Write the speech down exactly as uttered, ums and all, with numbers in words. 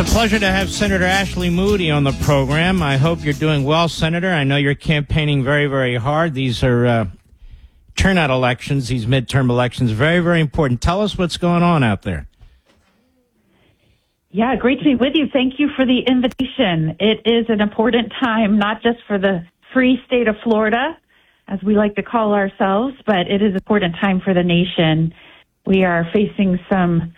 Pleasure to have Senator Ashley Moody on the program. I hope you're doing well, Senator. I know you're campaigning very, very hard. These are uh, turnout elections, these midterm elections, very, very important. Tell us what's going on out there. Yeah, great to be with you. Thank you for the invitation. It is an important time, not just for the free state of Florida, as we like to call ourselves, but it is an important time for the nation. We are facing some